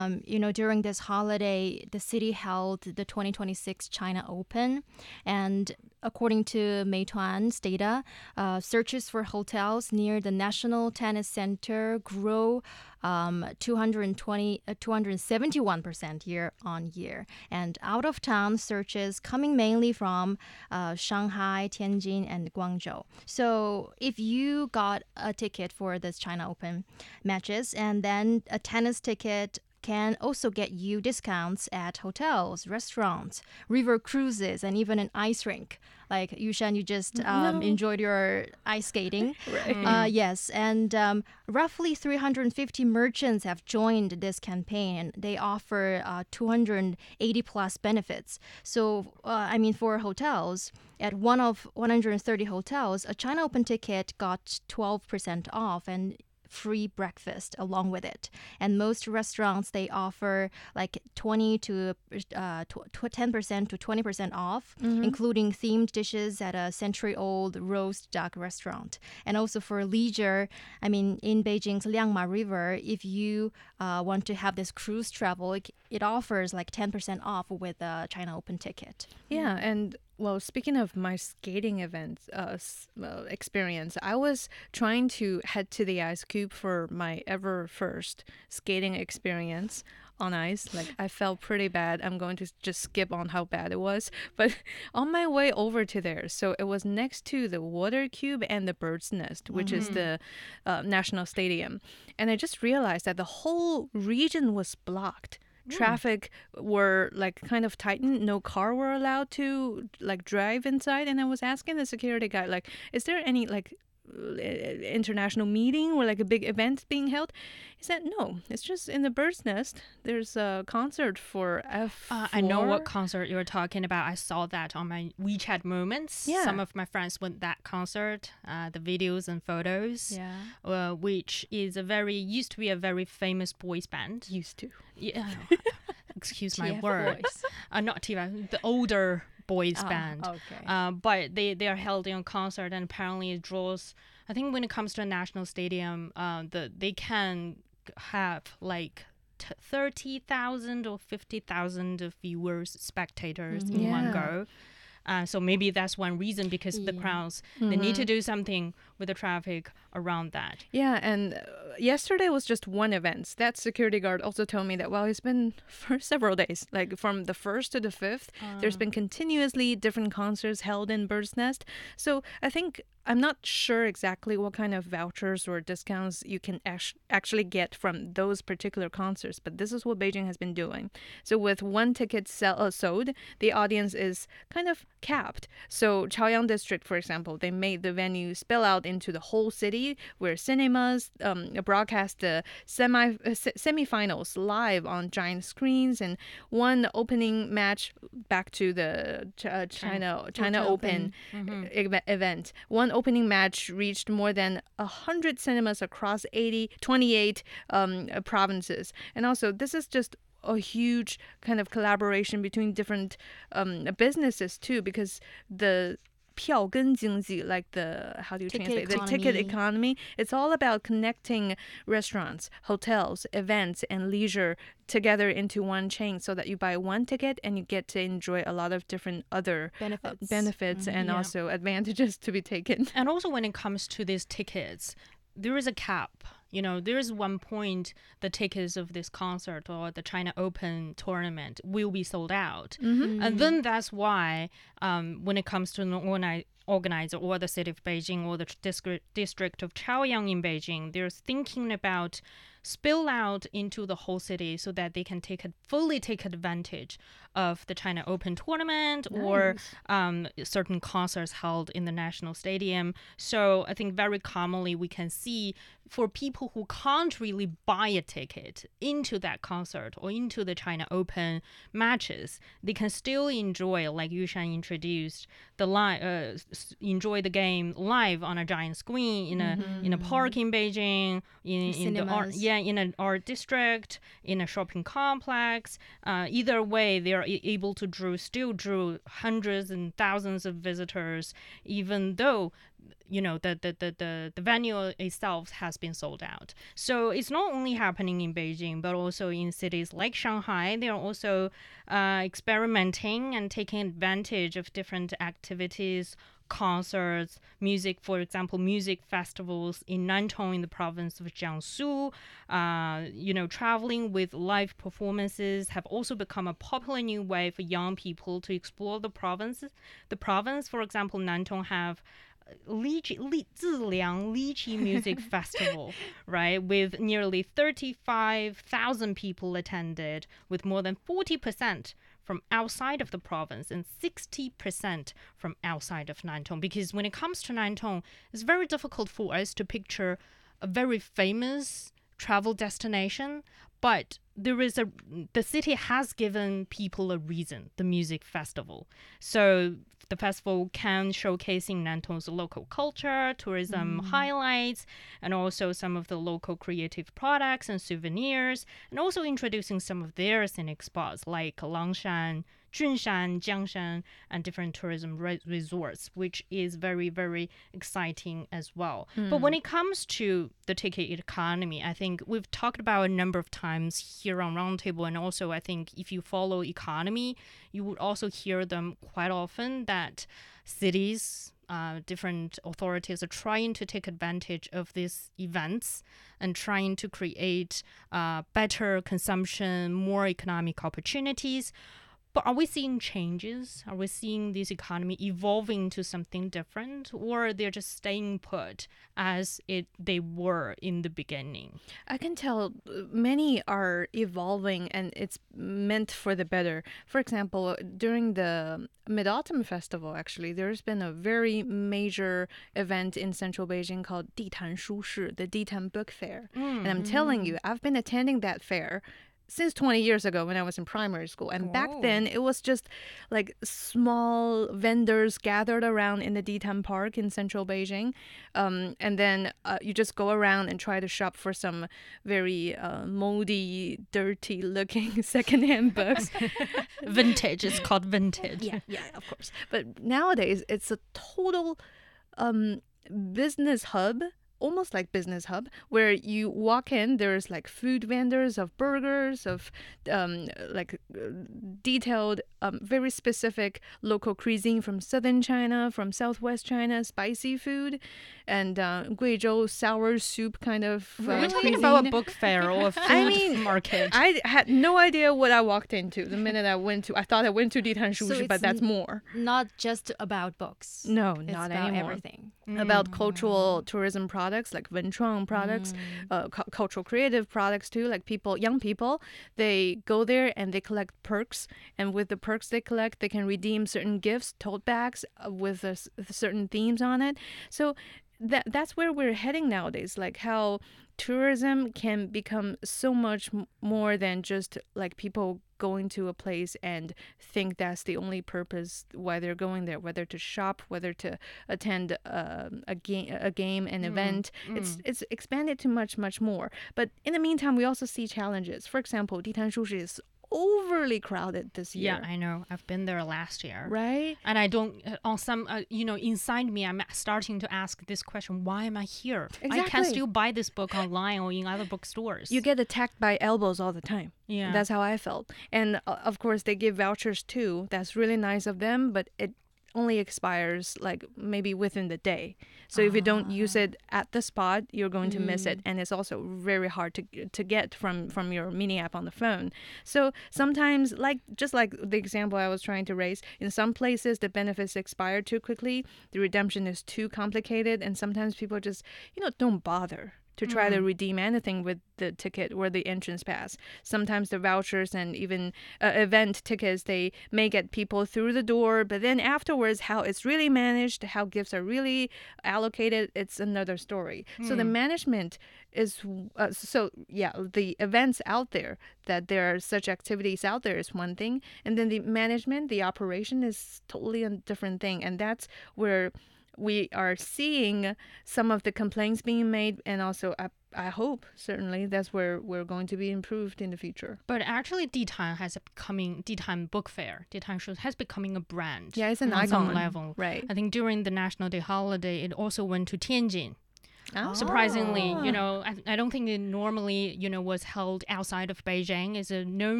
During this holiday, the city held the 2026 China Open. And according to Meituan's data, searches for hotels near the National Tennis Center grew 271% year on year. And out of town searches coming mainly from Shanghai, Tianjin, and Guangzhou. So if you got a ticket for this China Open matches and then a tennis ticket can also get you discounts at hotels, restaurants, river cruises, and even an ice rink. Like Yushan, you just enjoyed your ice skating. Right. Yes, and roughly 350 merchants have joined this campaign, and they offer 280 plus benefits. So, for hotels, at one of 130 hotels, a China Open ticket got 12% off, and free breakfast along with it. And most restaurants, they offer like 20 to 10% to 20% off, including themed dishes at a century-old roast duck restaurant. And also for leisure, in Beijing's Liangma River, if you want to have this cruise travel, it offers like 10% off with a China Open ticket. Yeah, and well, speaking of my skating event experience, I was trying to head to the ice cube for my ever first skating experience on ice. Like, I felt pretty bad. I'm going to just skip on how bad it was. But on my way over to there, so it was next to the water cube and the bird's nest, which is the national stadium. And I just realized that the whole region was blocked. Traffic were like kind of tightened. No car were allowed to like drive inside. And I was asking the security guy, like, is there any like international meeting or like a big event being held? He said no, it's just in the bird's nest. There's a concert for F4. I know what concert you're talking about. I saw that on my WeChat moments. Yeah. Some of my friends went that concert, the videos and photos, which is used to be a very famous boys band. Used to. Yeah. Excuse my TF word. Boys. Not TF, the older boys band. Okay. But they are held in a concert, and apparently it draws, I think when it comes to a national stadium, they can have like 30,000 or 50,000 viewers, spectators in one go. So maybe that's one reason, because the crowds, they need to do something with the traffic around that. Yeah, and yesterday was just one event. That security guard also told me that, well, it's been for several days, like from the 1st to the 5th, there's been continuously different concerts held in Bird's Nest. So I think, I'm not sure exactly what kind of vouchers or discounts you can actually get from those particular concerts, but this is what Beijing has been doing. So with one ticket sold, the audience is kind of capped. So Chaoyang District, for example, they made the venue spill out into the whole city, where cinemas broadcast the semifinals live on giant screens, and one opening match, back to the China Open event. One opening match reached more than 100 cinemas across 28 provinces. And also, this is just a huge kind of collaboration between different businesses too, because the 票根经济, like the, how do you translate, the ticket economy, it's all about connecting restaurants, hotels, events, and leisure together into one chain, so that you buy one ticket and you get to enjoy a lot of different other benefits and also advantages to be taken. And also when it comes to these tickets, there is a cap. There is one point the tickets of this concert or the China Open tournament will be sold out. And then that's why when it comes to an organizer or the city of Beijing or the district of Chaoyang in Beijing, they're thinking about spill out into the whole city so that they can fully take advantage of the China Open tournament or certain concerts held in the national stadium. So I think very commonly we can see, for people who can't really buy a ticket into that concert or into the China Open matches, they can still enjoy, like Yushan introduced, enjoy the game live on a giant screen in a park in Beijing, in an art district, in a shopping complex. Either way, they are able to still draw hundreds and thousands of visitors, even though the venue itself has been sold out. So it's not only happening in Beijing, but also in cities like Shanghai. They are also experimenting and taking advantage of different activities, concerts, music, for example, music festivals in Nantong in the province of Jiangsu. Traveling with live performances have also become a popular new way for young people to explore the province. The province, for example, Nantong have Ziliang Lychee Music Festival, right, with nearly 35,000 people attended, with more than 40% from outside of the province and 60% from outside of Nantong. Because when it comes to Nantong, it's very difficult for us to picture a very famous travel destination, but the city has given people a reason, the music festival. So the festival can showcasing Nantong's local culture, tourism highlights, and also some of the local creative products and souvenirs, and also introducing some of their scenic spots like Langshan, Junshan, Jiangshan, and different tourism resorts, which is very, very exciting as well. But when it comes to the ticket economy, I think we've talked about a number of times here on Roundtable, and also I think if you follow economy, you would also hear them quite often that cities, different authorities are trying to take advantage of these events and trying to create better consumption, more economic opportunities. But are we seeing changes? Are we seeing this economy evolving to something different, or they're just staying put as they were in the beginning? I can tell many are evolving, and it's meant for the better. For example, during the Mid-Autumn Festival, actually, there's been a very major event in central Beijing called Ditan Shushi, the Ditan Book Fair. And I'm telling you, I've been attending that fair since 20 years ago when I was in primary school. And back then, it was just like small vendors gathered around in the Ditan Park in central Beijing. And then you just go around and try to shop for some very moldy, dirty-looking secondhand books. Vintage. It's called vintage. Yeah, of course. But nowadays, it's a total business hub, almost like business hub, where you walk in, there's like food vendors of burgers, of detailed, very specific local cuisine from southern China, from southwest China, spicy food, and Guizhou sour soup kind of We're talking cuisine. about a book fair or a food market. I had no idea what I walked into the minute I thought I went to Ditan Shushi, So but that's more. Not just about books. No, It's not about anymore. everything. About cultural tourism products like Wenchuang products, cultural creative products too. Like young people, they go there and they collect perks, and with the perks they collect, they can redeem certain gifts, tote bags with certain themes on it. So that's where we're heading nowadays. Like how tourism can become so much more than just like people going to a place and think that's the only purpose why they're going there, whether to shop, whether to attend a game, an event. It's expanded to much, much more. But in the meantime, we also see challenges. For example, Ditan Shushi is overly crowded this year. Yeah, I know. I've been there last year. Right? And I don't, on some, inside me, I'm starting to ask this question, why am I here? I can Exactly. still buy this book online or in other bookstores. You get attacked by elbows all the time. Yeah. That's how I felt. And of course, they give vouchers too. That's really nice of them, but it only expires like maybe within the day. So if you don't use it at the spot, you're going to miss it. And it's also very hard to get from your mini app on the phone. So sometimes, just like the example I was trying to raise, in some places the benefits expire too quickly, the redemption is too complicated, and sometimes people just don't bother to try to redeem anything with the ticket or the entrance pass. Sometimes the vouchers and even event tickets, they may get people through the door, but then afterwards, how it's really managed, how gifts are really allocated, it's another story. So the management is, the events out there, that there are such activities out there is one thing, and then the management, the operation is totally a different thing. And that's where we are seeing some of the complaints being made, and also I hope certainly that's where we're going to be improved in the future. But actually, Ditan Book Fair, Ditan Show has becoming a brand. Yeah, it's an on some icon. level. Right. I think during the National Day holiday, it also went to Tianjin. Oh. Surprisingly, I don't think it normally, was held outside of Beijing. It's a known